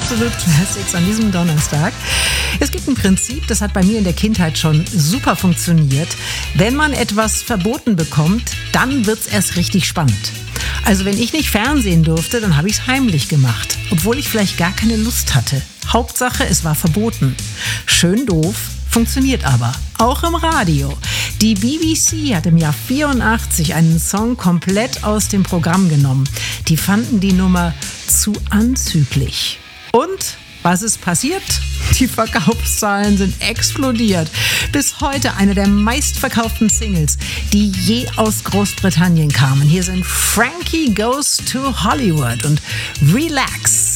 Absolute Classics an diesem Donnerstag. Es gibt ein Prinzip, das hat bei mir in der Kindheit schon super funktioniert. Wenn man etwas verboten bekommt, dann wird's erst richtig spannend. Also wenn ich nicht Fernsehen durfte, dann habe ich es heimlich gemacht, obwohl ich vielleicht gar keine Lust hatte. Hauptsache, es war verboten. Schön doof, funktioniert aber. Auch im Radio. Die BBC hat im Jahr 1984 einen Song komplett aus dem Programm genommen. Die fanden die Nummer zu anzüglich. Und was ist passiert? Die Verkaufszahlen sind explodiert. Bis heute eine der meistverkauften Singles, die je aus Großbritannien kamen. Hier sind Frankie Goes to Hollywood und Relax.